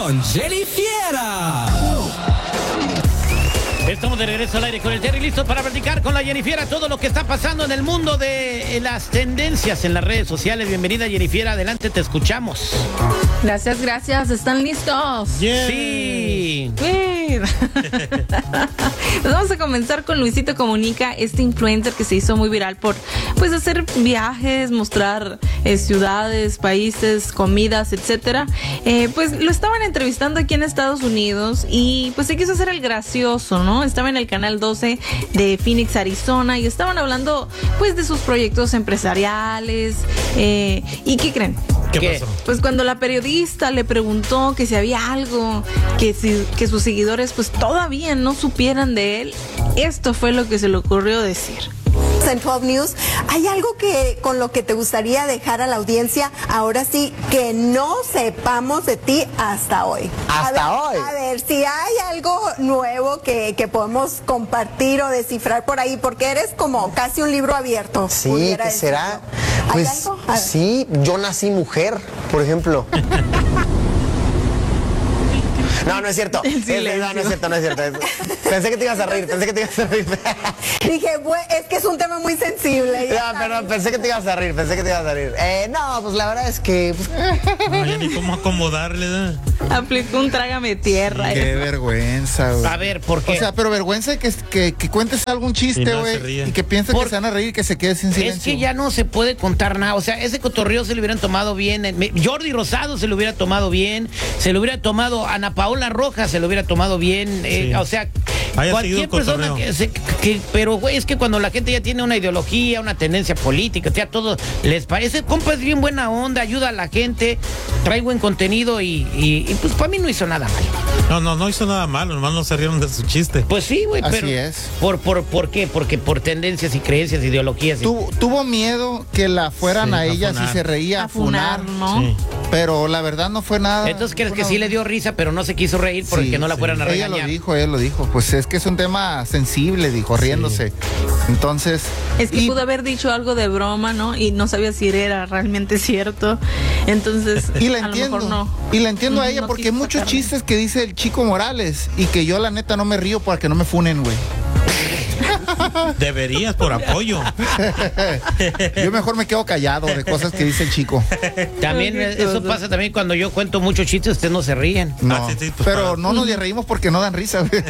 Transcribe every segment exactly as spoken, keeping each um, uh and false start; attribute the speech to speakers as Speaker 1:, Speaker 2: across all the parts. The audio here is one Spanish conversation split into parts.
Speaker 1: con Jennifiera.
Speaker 2: Estamos de regreso al aire con el Terry, listos para platicar con la Jennifiera todo lo que está pasando en el mundo de las tendencias en las redes sociales. Bienvenida, Jennifiera, adelante, te escuchamos.
Speaker 3: Gracias, gracias, ¿están listos?
Speaker 2: Yeah. Sí.
Speaker 3: Bien. Nos vamos a comenzar con Luisito Comunica, este influencer que se hizo muy viral por pues hacer viajes, mostrar eh, ciudades, países, comidas, etcétera. Eh, pues lo estaban entrevistando aquí en Estados Unidos y pues se quiso hacer el gracioso, ¿no? Estaba en el canal doce de Phoenix, Arizona, y estaban hablando pues de sus proyectos empresariales. Eh, ¿Y qué creen?
Speaker 2: ¿Qué pasó?
Speaker 3: Pues cuando la periodista le preguntó que si había algo que, si, que sus seguidores pues todavía no supieran de él, esto fue lo que se le ocurrió decir.
Speaker 4: En doce News, ¿hay algo que con lo que te gustaría dejar a la audiencia ahora sí que no sepamos de ti hasta hoy?
Speaker 5: Hasta
Speaker 4: a ver,
Speaker 5: hoy.
Speaker 4: A ver, si hay algo nuevo que, que podemos compartir o descifrar por ahí, porque eres como casi un libro abierto.
Speaker 5: Sí, ¿qué
Speaker 4: decirlo.
Speaker 5: será?
Speaker 4: ¿Hay
Speaker 5: Pues
Speaker 4: algo? A ver.
Speaker 5: sí, yo nací mujer, por ejemplo. No, no es cierto. Es, no, no es cierto, no es cierto. Pensé que te ibas a reír, pensé que te ibas a reír.
Speaker 4: Dije, bueno, es que es un tema muy sensible.
Speaker 5: No, pero pensé que te ibas a reír, pensé que te ibas a reír. Eh, no, pues la verdad es que...
Speaker 6: No, ya ni cómo acomodarle, ¿no?
Speaker 3: Aplicó un trágame tierra.
Speaker 7: Qué vergüenza, güey.
Speaker 2: A ver, ¿por qué?
Speaker 7: O sea, pero vergüenza que, que, que cuentes algún
Speaker 6: Y
Speaker 7: chiste,
Speaker 6: no
Speaker 7: güey,
Speaker 6: se ríen.
Speaker 7: y que pienses
Speaker 2: Por-
Speaker 7: que se van a reír y que se quede sin silencio.
Speaker 2: Es que ya no se puede contar nada. O sea, ese cotorreo se lo hubieran tomado bien. Me- Jordi Rosado se lo hubiera tomado bien. Se lo hubiera tomado Ana Paola Rojas, se lo hubiera tomado bien. eh,
Speaker 6: Sí.
Speaker 2: o sea,
Speaker 6: Haya
Speaker 2: cualquier
Speaker 6: seguido el
Speaker 2: persona
Speaker 6: cotorreo.
Speaker 2: que, se, que. Pero, güey, es que cuando la gente ya tiene una ideología, una tendencia política, o sea, todo les parece. Compa, es bien buena onda, ayuda a la gente, trae buen contenido y, y, y pues para mí no hizo nada mal.
Speaker 6: No, no, no hizo nada malo, nomás no se rieron de su chiste.
Speaker 2: Pues sí, güey,
Speaker 7: Así
Speaker 2: pero.
Speaker 7: es.
Speaker 2: ¿Por, por, ¿Por qué? Porque por tendencias y creencias, ideologías. y-
Speaker 7: Tu- tuvo miedo que la fueran
Speaker 6: Sí,
Speaker 7: a
Speaker 6: a
Speaker 7: ella
Speaker 6: funar.
Speaker 7: si se reía
Speaker 3: A
Speaker 7: a funar,
Speaker 3: funar, ¿no?
Speaker 6: Sí.
Speaker 7: pero la verdad no fue nada.
Speaker 2: Entonces, ¿crees
Speaker 7: fue
Speaker 2: que
Speaker 7: una-
Speaker 2: sí le dio risa, pero no se quiso reír porque
Speaker 7: Sí,
Speaker 2: no la
Speaker 6: sí.
Speaker 2: fueran a
Speaker 7: Ella
Speaker 2: regañar?
Speaker 7: lo dijo, ella lo dijo. Pues es que es un tema sensible, dijo, riéndose. Entonces...
Speaker 3: Es que
Speaker 7: y-
Speaker 3: pudo haber dicho algo de broma, ¿no? Y no sabía si era realmente cierto. Entonces,
Speaker 7: Y la
Speaker 3: a
Speaker 7: entiendo.
Speaker 3: lo mejor no.
Speaker 7: Y la entiendo a
Speaker 3: Ujú,
Speaker 7: ella
Speaker 3: no
Speaker 7: porque
Speaker 3: quiso
Speaker 7: hay muchos
Speaker 3: sacarle.
Speaker 7: chistes que dice el Chico Morales y que yo la neta no me río para que no me funen, güey.
Speaker 6: Deberías por apoyo.
Speaker 7: Yo mejor me quedo callado de cosas que dice el Chico.
Speaker 2: También
Speaker 3: Qué
Speaker 2: eh, eso
Speaker 3: tonto.
Speaker 2: pasa también cuando yo cuento muchos chistes, ustedes no se ríen.
Speaker 7: No,
Speaker 6: Ah, sí, sí, pues,
Speaker 7: pero
Speaker 6: para-
Speaker 7: no nos reímos porque no dan risa, güey.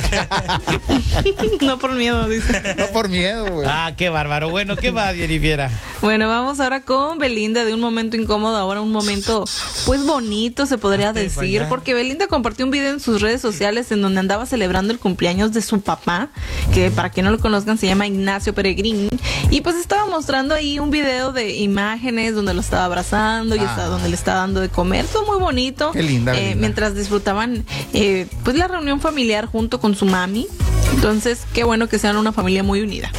Speaker 3: No por miedo, dice.
Speaker 7: No por miedo, güey.
Speaker 2: Ah, qué bárbaro. Bueno, ¿qué va, Jennifiera?
Speaker 3: Bueno, vamos ahora con Belinda, de un momento incómodo, ahora un momento pues bonito, se podría
Speaker 6: Ok,
Speaker 3: decir,
Speaker 6: vaya.
Speaker 3: porque Belinda compartió un video en sus redes sociales en donde andaba celebrando el cumpleaños de su papá, que para quien no lo conozcan se llama Ignacio Peregrín, y pues estaba mostrando ahí un video de imágenes donde lo estaba abrazando y
Speaker 7: Ah.
Speaker 3: estaba, donde le estaba dando de comer, todo muy bonito.
Speaker 7: Qué linda,
Speaker 3: eh,
Speaker 7: Belinda.
Speaker 3: mientras disfrutaban eh, pues la reunión familiar junto con su mami. Entonces, qué bueno que sean una familia muy unida.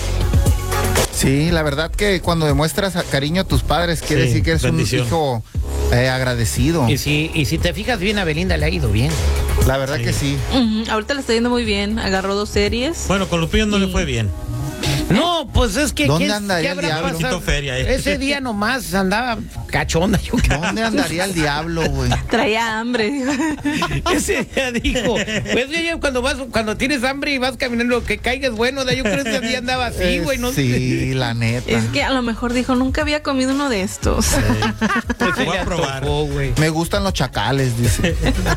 Speaker 7: Sí, la verdad que cuando demuestras a- cariño a tus padres, quiere
Speaker 6: Sí,
Speaker 7: decir que eres
Speaker 6: bendición.
Speaker 7: un hijo eh, agradecido.
Speaker 2: Y si, y si te fijas bien, a Belinda le ha ido bien.
Speaker 7: La verdad
Speaker 6: Sí.
Speaker 7: que sí.
Speaker 3: Ujú, ahorita le está yendo muy bien, agarró dos series.
Speaker 6: Bueno, con Lupillo no le fue bien.
Speaker 2: No, pues es que.
Speaker 7: ¿Dónde
Speaker 2: ¿qué-
Speaker 7: andaría
Speaker 2: qué
Speaker 7: el
Speaker 2: habrá
Speaker 7: diablo?
Speaker 2: pasado?
Speaker 6: Quito feria, eh.
Speaker 2: Ese día nomás andaba cachonda, yo creo.
Speaker 7: ¿Dónde andaría el diablo, güey?
Speaker 3: Traía hambre, dijo.
Speaker 2: Ese día dijo. Pues ya cuando vas, cuando tienes hambre y vas caminando, que caigas bueno, yo creo que ese día andaba así,
Speaker 7: Eh,
Speaker 2: güey, no sé.
Speaker 7: sí, la neta.
Speaker 3: Es que a lo mejor dijo, nunca había comido uno de estos.
Speaker 2: Pues se
Speaker 6: Voy
Speaker 2: le
Speaker 6: a probar.
Speaker 2: antojó, güey.
Speaker 7: Me gustan los chacales, dice.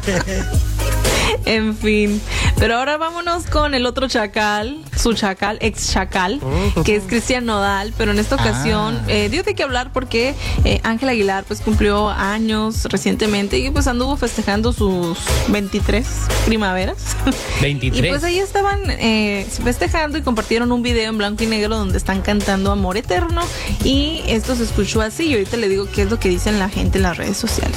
Speaker 3: En fin. Pero ahora vámonos con el otro chacal, su chacal, ex chacal, que es Cristian Nodal. Pero en esta ocasión
Speaker 7: Ah.
Speaker 3: eh, dio de qué hablar porque eh, Ángel Aguilar pues cumplió años recientemente y pues anduvo festejando sus veintitrés primaveras.
Speaker 2: veintitrés.
Speaker 3: Y pues ahí estaban eh, festejando y compartieron un video en blanco y negro donde están cantando Amor Eterno y esto se escuchó así y ahorita le digo qué es lo que dicen la gente en las redes sociales.